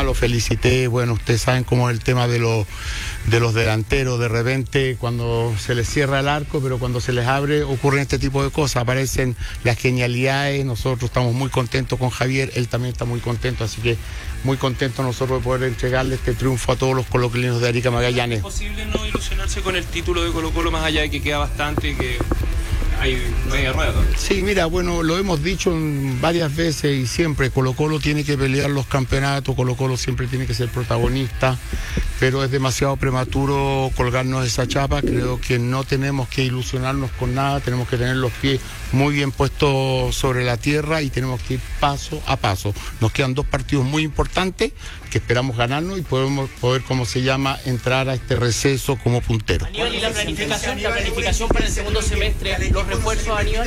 nada, lo felicité. Bueno, ustedes saben cómo es el tema de los delanteros, de repente cuando se les cierra el arco, pero cuando se les abre ocurren este tipo de cosas, aparecen las genialidades. Nosotros estamos muy contentos con Javier, él también está muy contento, así que muy contentos nosotros de poder entregarle este triunfo a todos los colocolinos de Arica Magallanes. ¿Es posible no ilusionarse con el título de Colo-Colo, más allá de que queda bastante y que hay media rueda todavía? Sí, mira, bueno, lo hemos dicho varias veces y siempre, Colo-Colo tiene que pelear los campeonatos, Colo-Colo siempre tiene que ser protagonista, pero es demasiado prematuro colgarnos esa chapa. Creo que no tenemos que ilusionarnos con nada, tenemos que tener los pies muy bien puestos sobre la tierra y tenemos que ir paso a paso. Nos quedan 2 partidos muy importantes que esperamos ganarnos y podemos poder, como se llama, entrar a este receso como puntero. Aníbal, y la planificación para el segundo semestre, los refuerzos, Aníbal.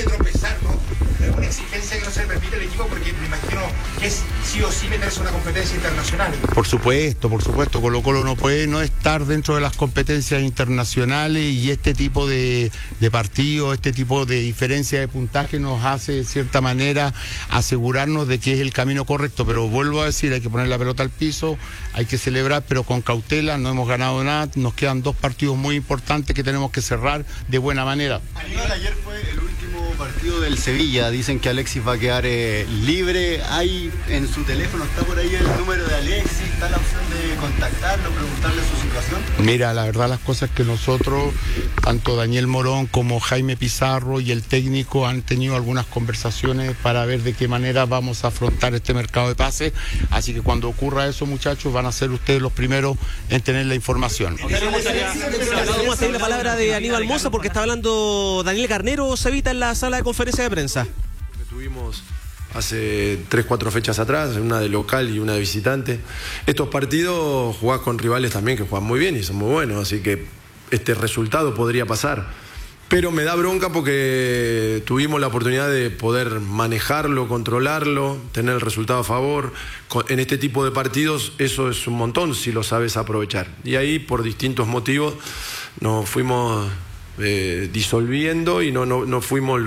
Es una exigencia que no se le permite al equipo, porque me imagino que es sí o sí meterse en una competencia internacional. Por supuesto, Colo-Colo no puede no estar dentro de las competencias internacionales, y este tipo de partidos, este tipo de diferencia de puntaje nos hace de cierta manera asegurarnos de que es el camino correcto. Pero vuelvo a decir, hay que poner la pelota al piso, hay que celebrar, pero con cautela. No hemos ganado nada, nos quedan 2 partidos muy importantes que tenemos que cerrar de buena manera. Aníbal, ayer fue el último partido del Sevilla, dicen que Alexis va a quedar libre. Hay en su teléfono, está por ahí el número de Alexis, está la opción de contactarlo, preguntarle su situación. Mira, la verdad las cosas que nosotros, tanto Daniel Morón como Jaime Pizarro y el técnico, han tenido algunas conversaciones para ver de qué manera vamos a afrontar este mercado de pases, así que cuando ocurra eso, muchachos, van a ser ustedes los primeros en tener la información. Vamos a seguir la palabra de Aníbal Mosa, porque está hablando Daniel Garnero, Cevita, en la sala de conferencia de prensa. Tuvimos hace 3-4 fechas atrás, una de local y una de visitante. Estos partidos jugás con rivales también que juegan muy bien y son muy buenos, así que este resultado podría pasar. Pero me da bronca porque tuvimos la oportunidad de poder manejarlo, controlarlo, tener el resultado a favor. En este tipo de partidos eso es un montón si lo sabes aprovechar. Y ahí, por distintos motivos, nos fuimos disolviendo y no fuimos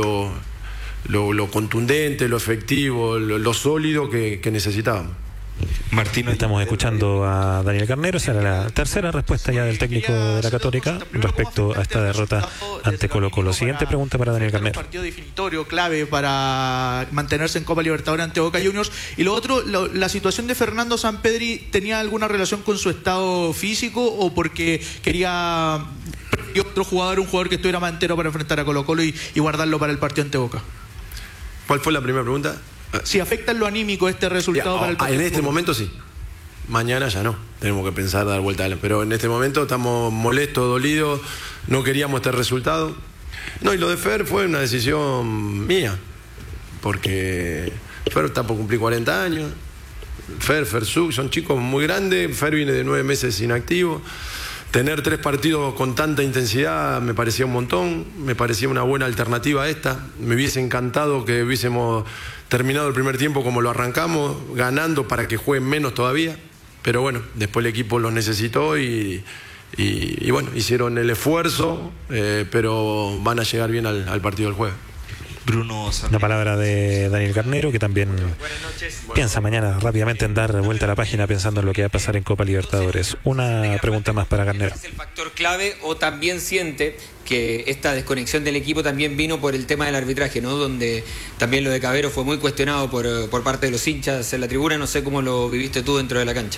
lo contundente, lo efectivo, lo sólido que necesitábamos. Martín, estamos escuchando a Daniel Garnero. Esa era la tercera respuesta ya del técnico de la Católica respecto a esta derrota ante Colo-Colo. Siguiente pregunta para Daniel Garnero. Partido definitorio, clave para mantenerse en Copa Libertadores ante Boca Juniors. Y lo otro, la situación de Fernando Sampedri, ¿tenía alguna relación con su estado físico o porque quería otro jugador, un jugador que estuviera más entero para enfrentar a Colo-Colo y guardarlo para el partido ante Boca? ¿Cuál fue la primera pregunta? Si afecta en lo anímico este resultado para el partido. En este momento sí. Mañana ya no. Tenemos que pensar dar vuelta. Pero en este momento estamos molestos, dolidos. No queríamos este resultado. No, y lo de Fer fue una decisión mía. Porque Fer está por cumplir 40 años. Fersuk, son chicos muy grandes. Fer viene de 9 meses inactivo. Tener 3 partidos con tanta intensidad me parecía un montón, me parecía una buena alternativa a esta. Me hubiese encantado que hubiésemos terminado el primer tiempo como lo arrancamos, ganando para que jueguen menos todavía. Pero bueno, después el equipo los necesitó y bueno, hicieron el esfuerzo, pero van a llegar bien al partido del jueves. Bruno San... La palabra de Daniel Garnero, que también piensa mañana rápidamente en dar vuelta a la página pensando en lo que va a pasar en Copa Libertadores. Una pregunta más para Garnero. ¿Es el factor clave o también siente que esta desconexión del equipo también vino por el tema del arbitraje, ¿no? Donde también lo de Cabero fue muy cuestionado por parte de los hinchas en la tribuna. No sé cómo lo viviste tú dentro de la cancha.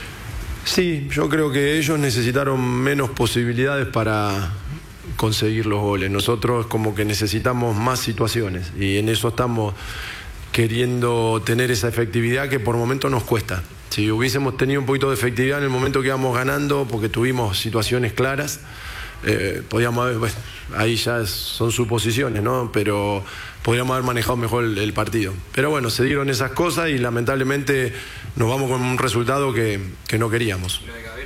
Sí, yo creo que ellos necesitaron menos posibilidades para conseguir los goles. Nosotros como que necesitamos más situaciones y en eso estamos queriendo tener esa efectividad que por momentos nos cuesta. Si hubiésemos tenido un poquito de efectividad en el momento que íbamos ganando, porque tuvimos situaciones claras, podíamos haber, bueno, ahí ya son suposiciones, ¿no? Pero podríamos haber manejado mejor el partido. Pero bueno, se dieron esas cosas y lamentablemente nos vamos con un resultado que no queríamos.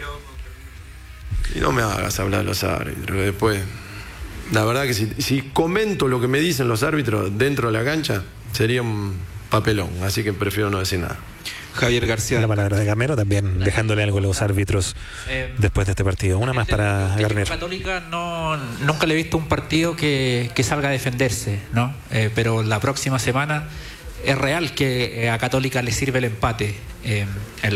Y no me hagas hablar de los árbitros. Después, la verdad que si comento lo que me dicen los árbitros dentro de la cancha, sería un papelón. Así que prefiero no decir nada. Javier García. La palabra de Garnero, también dejándole algo a los árbitros después de este partido. Una más para Garnero. Católica nunca le he visto un partido que salga a defenderse, ¿no? Pero la próxima semana es real que a Católica le sirve el empate en